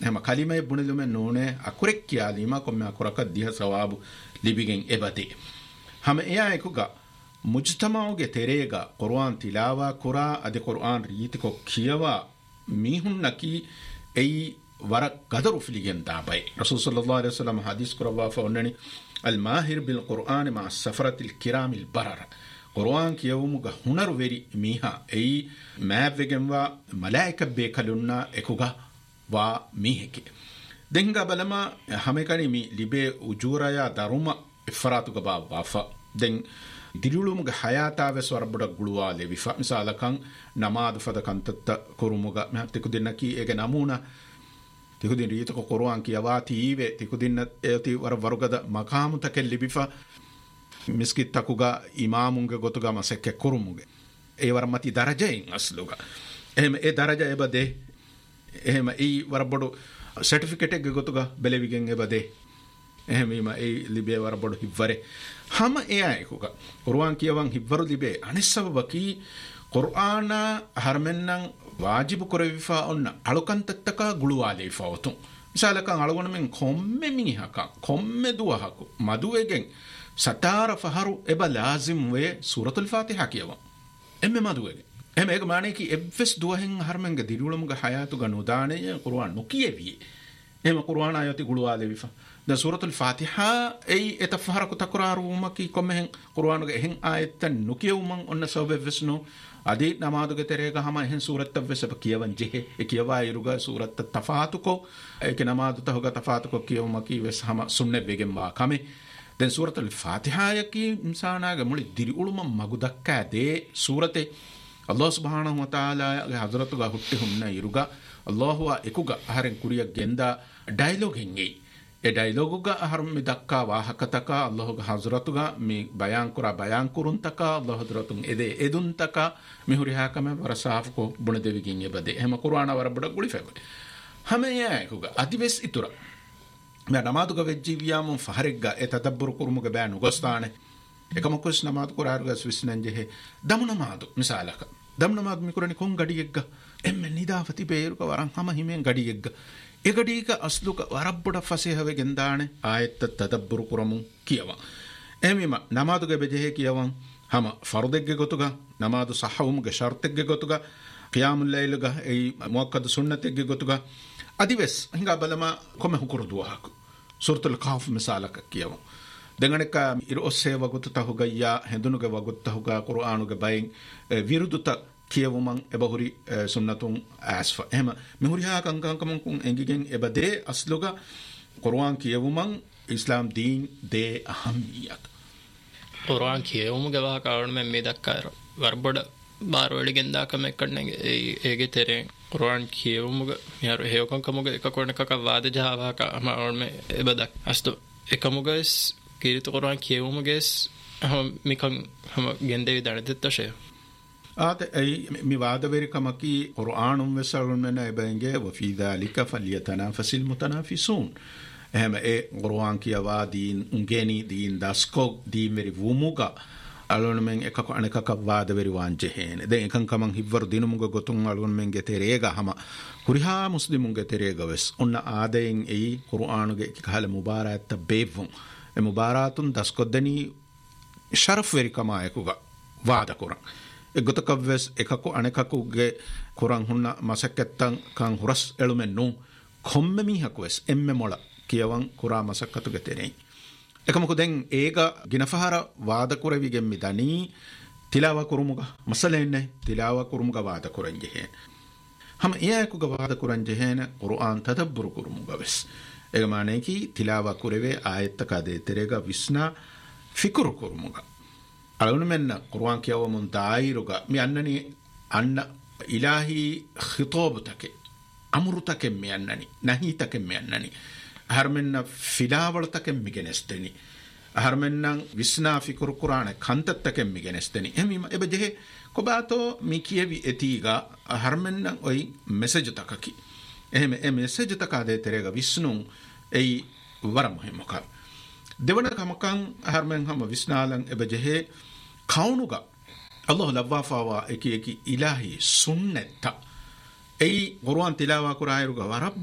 එහෙම කලිමේ බුණිලුමේ නෝනේ අකුරෙක් කියාලීම කොම්ම අකුරක දිහ සවාබු ලිබිගෙන් එබතේ හැම එයා එකුගා මුජ්තමාඋගේ තෙරේගා කුර්ආන් තිලාවා කුරා අද කුර්ආන් රීතිකො කියවා මීහුන් නකි එයි වර ගදරු ෆිලිගෙන් දාබයි රසූල් සල්ලල්ලාහු අලයිහි වසල්ලම් හදීස් කරවා ෆොන්නනි අල් මාහිර් බිල් කුර්ආන් මා සෆරතිල් කිරාමිල් බරර කුර්ආන් කියවමුග හුනරු වෙරි මීහා එයි මෑවෙගෙන්වා මලායික බේකලුන්නා එකුගා වා මීහෙකි දෙංගා බලම හැමකණි මි ලිබේ උජූරයා දරුම ඉෆරාතුග බා වාෆා දෙන් දිරුළුමුග හයාතාවස් වරබඩ ගුළුවා ලෙවිෆා මිසාලකන් නමාදු ෆද කන්තත්ත කුරුමුග මහත්තිකු දෙන්නකි ඒක නමුනා තිකුදින් රීතක කුර්ආන් කියවා තීවේ තිකුදින්න ඒති වරගද මකාමුතක ලිබිෆා මිස්කිත්තකුගා ඉමාමුන්ගේ ගොතුගා මසෙක්ක කුරුමුගේ ඒ වරමති දරජයෙන් අස්ලුගා එහෙම ඒ දරජ එබදේ එහෙම ඒ වරබඩු සර්ටිෆිකේට් එක ගොතුගා බෙලවිගෙන් එබදේ එහෙම ඒ ලිබේ වරබඩු හිවරේ හැම එයායකුගා කුර්ආන් කියවන් හිවරු ලිබේ අනිස්සබකි කුර්ආන හර්මෙන්නම් වාජිබු කරවිෆා ඔන්න අලුකන්තත්තක ගුළුවාලේෆා වතු මිසාලකන් අලුගොනමින් කොම්මෙ මිනිහක කොම්මෙ දුවහකු මදුවෙගෙන් සතාර ෆහරු එබ ලාසිම් වේ සූරතුල් ෆාතිහා කියවා එම්මෙ මදුවෙගෙන් එහෙම ඒක මානේ කි එව්ස් දුවහෙන් හර්මෙන්ග දිරුලමුග හයාතුග නුදානේ කුර්ආන් නොකියවි එහෙම කුර්ආන ආයති ගුළුවාලේවිෆා ද සූරතුල් ෆාතිහා එයි එතෆහරකු තකුරාරුමකි කොම්මෙන් කුර්ආනුග එහෙන් ආයත්තන් නොකියවුමන් ඔන්න සෝබෙව්ස්නෝ අදී නමාදුගේ තෙරේග හම එහෙන් සූරත් වෙසබ කියවන් ජෙහෙ ඒ කියවා ඉරුග සූරත් තෆාතුකෝ ඒක නමාදු තහග තෆාතුකෝ කියවමකි වෙස් හම සුන්නේ බෙගෙන් වා කමේ දැන් සූරතුල් ෆාතිහා යකි ඉන්සානාගේ මුලි දිරි උළුම මගු දක්කා දේ සූරතේ අල්ලාහ් සුබ්හානහු වතාලාගේ හදරතුගා හුට්ටි හුන්න ඉරුග අල්ලාහ් එකුග අහරෙන් කුරියක් ගෙන්දා ඩයලොග් එංගේ ඒ ඩයලොගුග අහරම් මි දක්කා වාහකතක අල්ලාහ්ගේ හදරතුගා මේ බයන් කුරා බයන් කුරුන්තක අල්ලාහ් හදරතුන් එදේ එදුන්තක මිහුරිහාකම වරසාෆකෝ බුණ දෙවිගින් එබදේ එහෙම කුර්ආන වරබඩ ගුලිෆෙව හැම යයකුග අදිවෙස් ඉතුරු මම නමාදුග වෙජ්ජිවියාම ෆහරෙග්ග ඒ තදබ්බුරු කුරුමුග බෑනු ගොස්තානේ එකමකොස් නමාදු කුරාරුග ස්විස්නන්ජෙහෙ දමු නමාදු මිසාලක දමු නමාදු මිකුරණි කොන් ගඩියෙග්ග එම්මෙ නිදාෆති බේරුක වරන් හැම හිමෙන් ගඩියෙග්ග ඒගඩීක අස්ලුක වරබ්බඩ ෆසේහවෙ ගෙන්දානේ ආයත්ත තදබ්බුරු කුරමු කියවා එමිම නමාදුගේ බෙජෙහෙ කියවන් හැම ෆර්දෙග්ගේ ගොතුග නමාදු සහවුමුගේ ෂර්තෙග්ගේ ගොතුග ඛියාමුල් ලෛලුග ඒ මුඅක්කද් සුන්නතෙග්ගේ ගොතුග අදිවෙස් හිඟා බලම කොම හුකුරුදුවහක සූරතුල් කාෆ් මිසාලක කියවන් දෙගණක ඉර ඔස්සේ වගුත තහුගයා හෙඳුනුගේ වගුත තහුගා කුර්ආනුගේ බයින් විරුදුත කියවුමන් එබහුරි සුන්නතුන් ආස්ෆ එහෙම මිහුරිහා කංකංකමන් කුන් එංගිගෙන් එබදේ අස්ලුග කුර්ආන් කියවුමන් ඉස්ලාම් දීන් දේ අහම්මියත් කුර්ආන් කියවුමුගේ වාකාරණ මේ දක්කා වර්බඩ මාරවලිගෙන් දාකම එක්කන්නේ ඒගේ තෙරෙන් කුර්ආන් කියවුමුගේ මිහර හේවකංකමුගේ එක කොනකක වාද ජාවාක අමරම එබදක් අස්තු එකමුගස් කීරිත කුර්ආන් කියවුමුගේස් මිකන් හම ගෙන්දේ දණදෙත්තෂය أي ميواد بركمكي قرآن وسر من إبنجه وفي ذلك فليتنافس المتنافسون هم قرآن كي وادين أنجني دين داسكو دين مري وموجا ألون من إكاكو أنكاك واد بري وانجهين ده إكان كمان هيفر دينو موجا قطون ألون من جتريجا هما كوريها مسلمون جتريجا بس أن آدين أي قرآن كهال مبارات تبيفون مباراتون داسكو دني شرف بركما إكوجا واد قرآن එගොතකවස් එකකු අනෙකකුගේ කුරන් හුන්න මසක්කත්තන් කන් හුරස් එළුමෙන් නු කොම්ම මිහකුවස් එම්මෙ මොළ කියවන් කුරා මසක්කතුගේ තෙරෙයි එකමකු දැන් ඒක ගිනෆහර වාද කුරවිගෙන් මිදනී තිලාව කුරුමුග මසලෙන්නේ තිලාව කුරුමුග වාද කුරන් ජෙහෙන් හැම එයකුග වාද කුරන් ජෙහෙන් කුර්ආන් තදබ්බුරු කුරුමුග වෙස් ඒක මානේ කි තිලාව කුරවේ ආයත්තක දේ තෙරේග විස්නා ෆිකුරු කුරුමුග අලුණ මෙන්න කුර්ආන් කියවමුන් දායිරුග මි අන්නනි අන්න ඉලාහි ඛිතාබතක අමෘතක මි අන්නනි නහීතක මි අන්නනි හර්මෙන්න ෆිලාවලතක මි ගෙනස්තනි හර්මෙන්න විස්නා ෆිකුරු කුර්ආන කන්තත්තක මි ගෙනස්තනි එමි එබජෙහෙ කොබාතෝ මි කියවි එතිගා හර්මෙන්න ඔයි මෙසේජ් තකකි එහෙම ඒ මෙසේජ් තකade terega විස්නු එයි වර මුහිමක දෙවන කමකන් හර්මෙන් හම විස්නාලන් එබජෙහෙ කවුනුගා අල්ලාහ් ලබ්වාෆාවා එකි ඉලාහි සුන්නත එයි කුර්ආන් තිලාවා කුරායරුගා වරබ්